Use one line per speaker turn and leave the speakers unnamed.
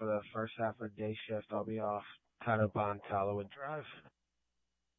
for the first half of day shift, I'll be off kind of on Tallowwood Drive.